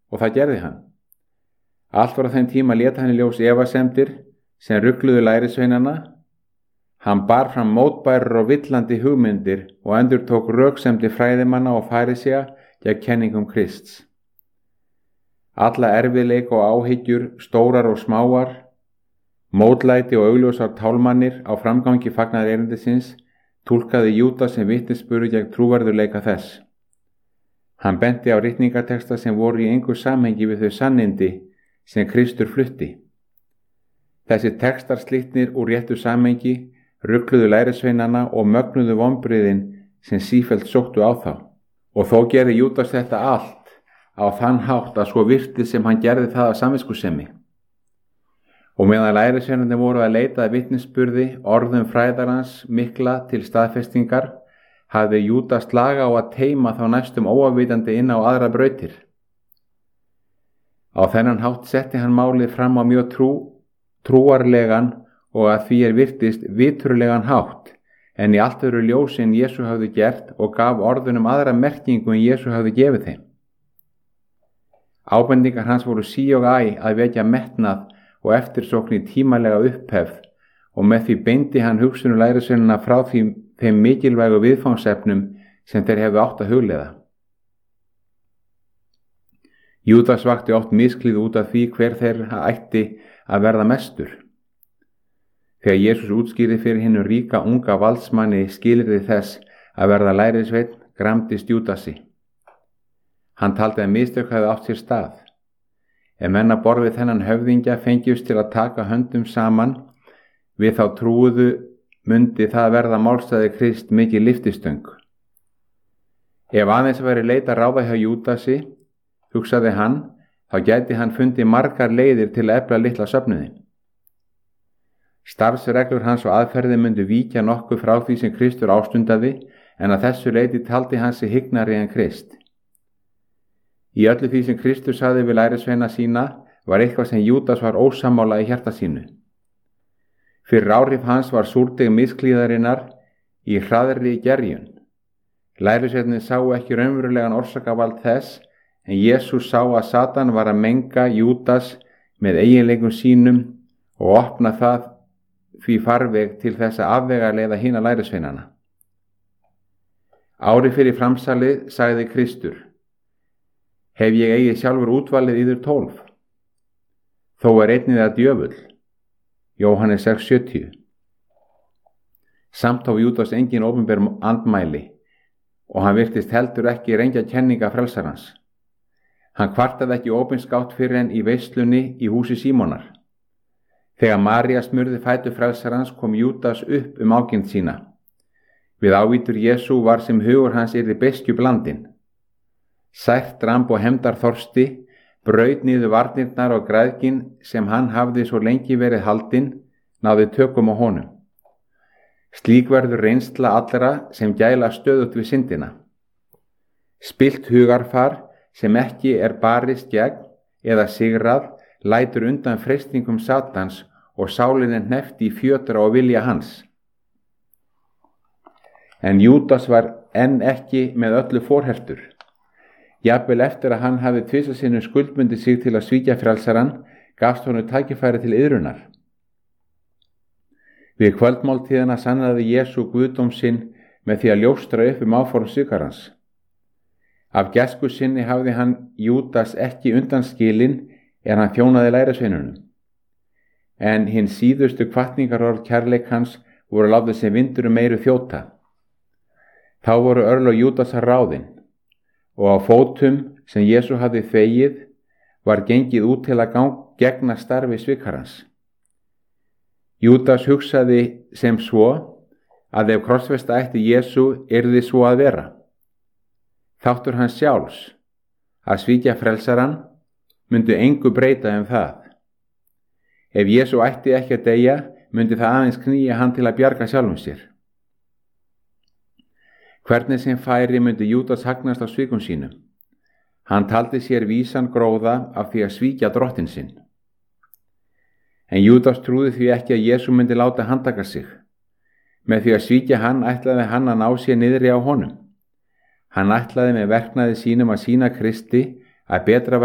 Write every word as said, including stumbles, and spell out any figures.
og það gerði hann. Allt frá þeim tíma lét hann í ljós efasemdir sem rugluðu lærisveinana. Hann bar fram mótbærur og villandi hugmyndir og endurtók röksemdir fræðimanna og farisea gegn kenningum Krists. Alla erfiðleika og áhyggjur, stórar og smáar, mótlæti og augljósar tálmannir á framgangi fagnaðar erindisins túlkaði Júdas sem vitnisburð gegn trúverðurleika þess. Hann benti á ritningateksta sem voru í engu samhengi við þau sannindi sem Kristur flutti. Þessi tekstar slitnir úr réttu samhengi, rugluðu lærisveinana og mögnuðu vonbrigðin sem sífellt sóttu á þá. Og þó gerði Júdas þetta allt á þann hátt að svo virti sem hann gerði það af samviskusemi. Og meðan lærisveinarnir voru að leita að vitnisburði orðum fræðarans mikla til staðfestingar, hafði Júdas laga á að teyma þá næstum óafvitandi inn á aðra brautir. Á þennan hátt setti hann málið fram á mjög trú, trúarlegan og að því er virtist viturlegan hátt, en í allt öðru ljósi en Jesú hafði gert og gaf orðunum aðra merkingu en Jesú hafði gefið þeim. Ábendingar hans voru sí og æ að vekja metnað og eftirsókn í tímalega upphefð og með því beindi hann hugsunum lærisveinana frá því, þeim mikilvægu viðfangsefnum sem þeir hefðu átt að hugleiða. Júdas vakti oft misklíð út af því hver þeirra ætti að verða mestur. Þegar Jesús útskýrði fyrir hinu ríka unga valdsmanni skilyrði þess að verða lærisveinn, gramdist Júdasi. Hann taldi að mistök hefði átt sér stað. Ef menn að borð við þennan höfðingja fengjust til að taka höndum saman, við þá trúuðu mundi það verða málstæði Krist mikið lyftistöng. Ef aðeins væri leita ráða hjá Júdasi, hugsaði hann, þá gæti hann fundið margar leiðir til að efla litla söfnuðinn. Starfsreglur hans og aðferði myndu víkja nokkuð frá því sem Kristur ástundaði, en að þessu leyti taldi hann sig hygnari en Krist. Í öllu því sem Kristur sagði við lærisveina sína var eitthvað sem Júdas var ósammála í hjarta sínu. Fyrir áhrif hans var súrdeg misklíðarinnar í hraðri gerjun. Lærisveinarnir sáu ekki raunverulegan orsakavald þess, en Jesús sá að Satan var að menga Júdas með eiginleikum sínum og opna það því farveg til þess að afvegaleiða hina lærisveinana. Ári fyrir framsalið sagði Kristur: Hef ég eigið sjálfur útvalið yður tólf? Þó er einnið að djöfull. Jóhannes sex sjötíu. Samt á Júdas engin opinber andmæli og hann virtist heldur ekki rengja kenninga frelsarans. Hann kvartaði ekki opinskátt fyrir en í veislunni í húsi Símonar. Þegar María smurði fætur frelsarans kom Júdas upp um ágirnd sína. Við ávítur Jesú var sem hugur hans yrði beiskju blandinn. Sært dramb og hefndarþorsti braut niður varnirnar og græðgin sem hann hafði svo lengi verið haldinn, náði tökum á honum. Slík verður reynsla allra sem gæla stöðugt við syndina. Spillt hugarfar sem ekki er barist gegn eða sigrað lætur undan freistingum Satans og sálin er hneppt í fjötra og vilja hans. En Júdas var enn ekki með öllu forhertur. Jafnvel eftir að hann hafi tvisvar sinnum skuldbundið sig til að svíkja frelsarann, gafst honum tækifæri til iðrunar. Við kvöldmáltíðina sannaði Jesú guðdóm sinn með því að ljóstra upp um áform sykarans. Af gæsku sinni hafði hann Júdas ekki undanskilinn en hann þjónaði lærisveinunum. En hinn síðustu hvatningarorð kærleikans voru látið sem vindur um meiru þjóta. Þá voru örlög Júdasar ráðin og á fótum sem Jesú hafði þvegið var gengið út til að gang, gegna starfi svikarans. Júdas hugsaði sem svo að ef krossfesta ætti Jesú yrði svo að vera. Þáttur hans sjálfs að svíkja frelsarann myndi engu breyta um það. Ef Jesú ætti ekki að deyja myndi það aðeins knýja hann til að bjarga sjálfum sér. Hvernig sem færi myndi Júdas hagnast á svikum sínum. Hann taldi sér vísan gróða af því að svíkja drottinn sinn. En Júdas trúði því ekki að Jesú myndi láta handtaka sig. Með því að svíkja hann ætlaði hann að ná sér niðri á honum. Hann ætlaði með verknaði sínum að sýna Kristi að betra